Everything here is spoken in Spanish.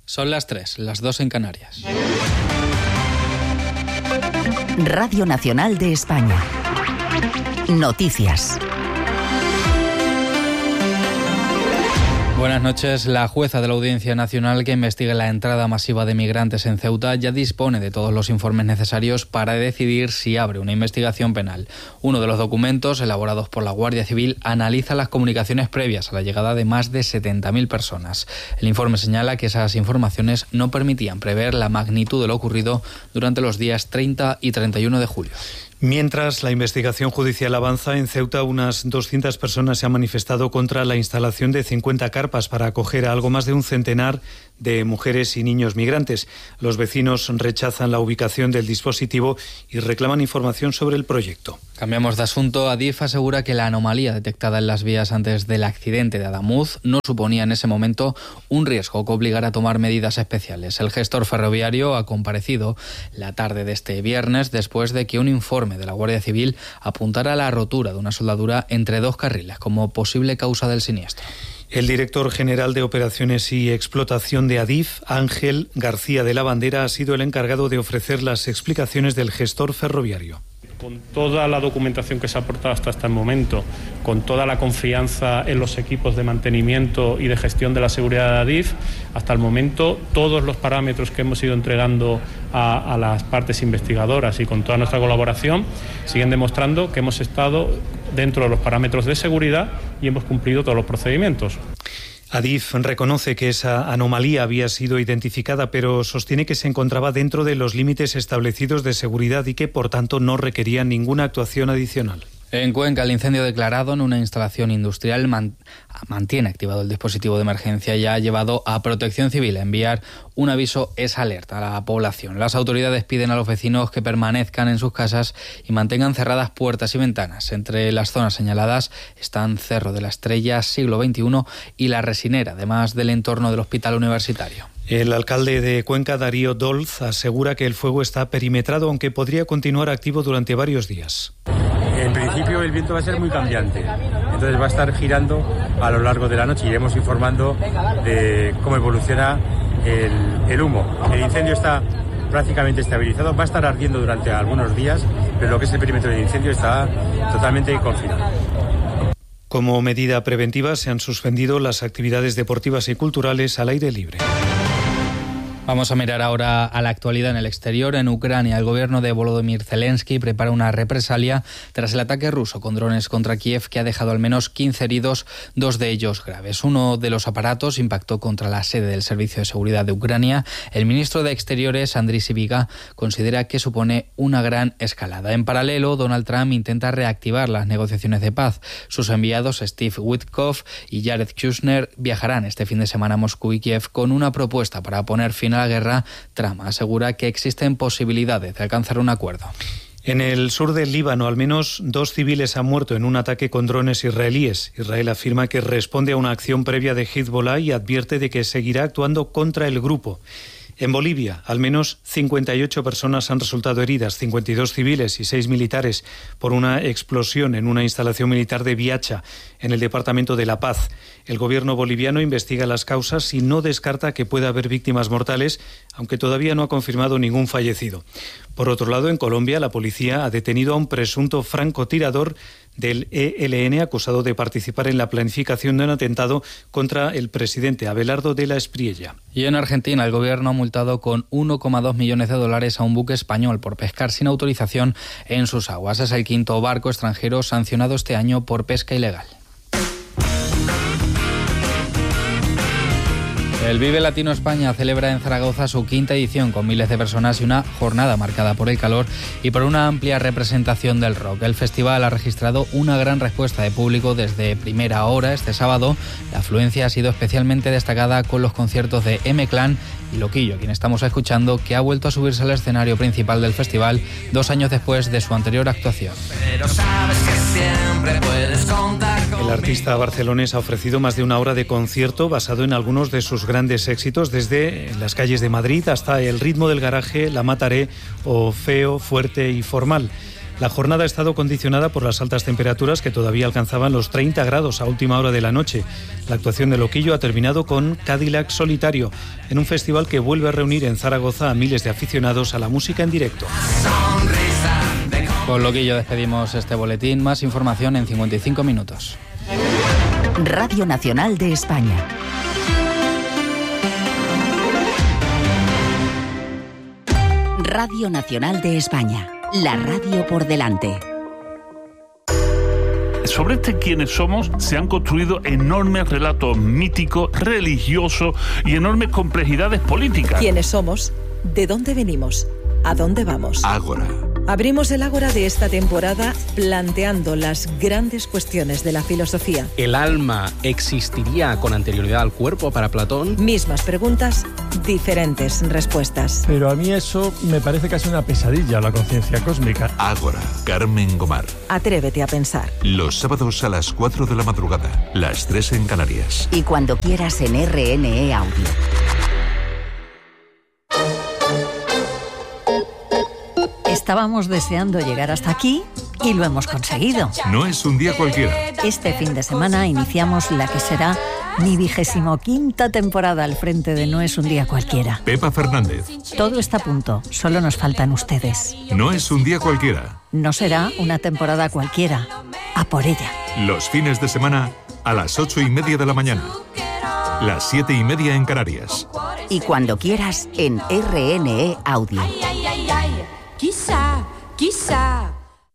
Son las 3, las 2 en Canarias. Radio Nacional de España. Noticias. Buenas noches. La jueza de la Audiencia Nacional que investiga la entrada masiva de migrantes en Ceuta ya dispone de todos los informes necesarios para decidir si abre una investigación penal. Uno de los documentos elaborados por la Guardia Civil analiza las comunicaciones previas a la llegada de más de 70.000 personas. El informe señala que esas informaciones no permitían prever la magnitud de lo ocurrido durante los días 30 y 31 de julio. Mientras la investigación judicial avanza, en Ceuta unas 200 personas se han manifestado contra la instalación de 50 carpas para acoger a algo más de un centenar de mujeres y niños migrantes. Los vecinos rechazan la ubicación del dispositivo y reclaman información sobre el proyecto. Cambiamos de asunto. Adif asegura que la anomalía detectada en las vías antes del accidente de Adamuz no suponía en ese momento un riesgo que obligara a tomar medidas especiales. El gestor ferroviario ha comparecido la tarde de este viernes después de que un informe de la Guardia Civil apuntara a la rotura de una soldadura entre dos carriles como posible causa del siniestro. El director general de Operaciones y Explotación de Adif, Ángel García de la Bandera, ha sido el encargado de ofrecer las explicaciones del gestor ferroviario. Con toda la documentación que se ha aportado hasta este momento, con toda la confianza en los equipos de mantenimiento y de gestión de la seguridad de Adif, hasta el momento todos los parámetros que hemos ido entregando a las partes investigadoras y con toda nuestra colaboración siguen demostrando que hemos estado dentro de los parámetros de seguridad y hemos cumplido todos los procedimientos. Adif reconoce que esa anomalía había sido identificada, pero sostiene que se encontraba dentro de los límites establecidos de seguridad y que, por tanto, no requería ninguna actuación adicional. En Cuenca, el incendio declarado en una instalación industrial mantiene activado el dispositivo de emergencia y ha llevado a Protección Civil a enviar un aviso esa alerta a la población. Las autoridades piden a los vecinos que permanezcan en sus casas y mantengan cerradas puertas y ventanas. Entre las zonas señaladas están Cerro de la Estrella, Siglo XXI y La Resinera, además del entorno del hospital universitario. El alcalde de Cuenca, Darío Dolz, asegura que el fuego está perimetrado, aunque podría continuar activo durante varios días. En principio el viento va a ser muy cambiante, entonces va a estar girando a lo largo de la noche. Iremos informando de cómo evoluciona el humo. El incendio está prácticamente estabilizado, va a estar ardiendo durante algunos días, pero lo que es el perímetro del incendio está totalmente confinado. Como medida preventiva se han suspendido las actividades deportivas y culturales al aire libre. Vamos a mirar ahora a la actualidad en el exterior. En Ucrania, el gobierno de Volodymyr Zelensky prepara una represalia tras el ataque ruso con drones contra Kiev que ha dejado al menos 15 heridos, 2 de ellos graves. Uno de los aparatos impactó contra la sede del Servicio de Seguridad de Ucrania. El ministro de Exteriores, Andriy Sybiga, considera que supone una gran escalada. En paralelo, Donald Trump intenta reactivar las negociaciones de paz. Sus enviados, Steve Witkoff y Jared Kushner, viajarán este fin de semana a Moscú y Kiev con una propuesta para poner fin a la guerra. Trump asegura que existen posibilidades de alcanzar un acuerdo. En el sur del Líbano, al menos 2 civiles han muerto en un ataque con drones israelíes. Israel afirma que responde a una acción previa de Hezbollah y advierte de que seguirá actuando contra el grupo. En Bolivia, al menos 58 personas han resultado heridas, 52 civiles y 6 militares, por una explosión en una instalación militar de Viacha, en el departamento de La Paz. El gobierno boliviano investiga las causas y no descarta que pueda haber víctimas mortales, aunque todavía no ha confirmado ningún fallecido. Por otro lado, en Colombia, la policía ha detenido a un presunto francotirador del ELN acusado de participar en la planificación de un atentado contra el presidente Abelardo de la Espriella. Y en Argentina, el gobierno ha multado con $1,2 millones a un buque español por pescar sin autorización en sus aguas. Es el quinto barco extranjero sancionado este año por pesca ilegal. El Vive Latino España celebra en Zaragoza su quinta edición con miles de personas y una jornada marcada por el calor y por una amplia representación del rock. El festival ha registrado una gran respuesta de público desde primera hora este sábado. La afluencia ha sido especialmente destacada con los conciertos de M-Clan y Loquillo, a quien estamos escuchando, que ha vuelto a subirse al escenario principal del festival 2 años después de su anterior actuación. Pero sabes que siempre puedes contar conmigo. El artista barcelonés ha ofrecido más de una hora de concierto basado en algunos de sus grandes éxitos, desde Las calles de Madrid hasta El ritmo del garaje, La mataré o Feo, fuerte y formal. La jornada ha estado condicionada por las altas temperaturas que todavía alcanzaban los 30 grados a última hora de la noche. La actuación de Loquillo ha terminado con Cadillac Solitario, en un festival que vuelve a reunir en Zaragoza a miles de aficionados a la música en directo. Con Loquillo despedimos este boletín. Más información en 55 minutos. Radio Nacional de España. Radio Nacional de España. La radio por delante. Sobre quiénes somos se han construido enormes relatos míticos, religiosos y enormes complejidades políticas. ¿Quiénes somos? ¿De dónde venimos? ¿A dónde vamos? Ágora. Abrimos el Ágora de esta temporada planteando las grandes cuestiones de la filosofía. ¿El alma existiría con anterioridad al cuerpo para Platón? Mismas preguntas, diferentes respuestas. Pero a mí eso me parece casi una pesadilla, la conciencia cósmica. Ágora, Carmen Gomar. Atrévete a pensar. Los sábados a las 4 de la madrugada, las 3 en Canarias. Y cuando quieras en RNE Audio. Estábamos deseando llegar hasta aquí y lo hemos conseguido. No es un día cualquiera. Este fin de semana iniciamos la que será mi 25ª temporada al frente de No es un día cualquiera. Pepa Fernández. Todo está a punto, solo nos faltan ustedes. No es un día cualquiera. No será una temporada cualquiera. A por ella. Los fines de semana a las 8:30 de la mañana. Las 7:30 en Canarias. Y cuando quieras en RNE Audio. Quizá